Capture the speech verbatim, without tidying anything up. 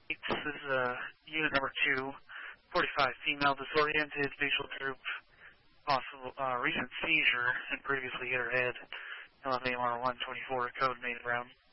This is uh, unit number two, forty-five, female disoriented, facial droop, possible uh, recent seizure, and previously hit her head. L M A M R one twenty-four, code made around.